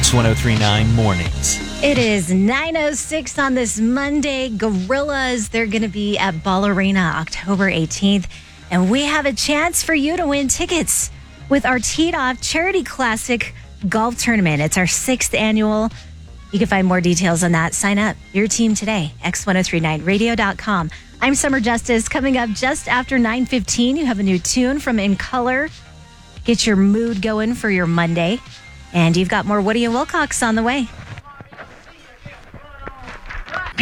X1039 Mornings. It is 9:06 on this Monday. Gorillas, they're going to be at Ball Arena October 18th. And we have a chance for you to win tickets with our Teed Off Charity Classic Golf Tournament. It's our 6th annual. You can find more details on that. Sign up your team today, x1039radio.com. I'm Summer Justice. Coming up just after 9:15, you have a new tune from In Color. Get your mood going for your Monday. And you've got more Woody and Wilcox on the way.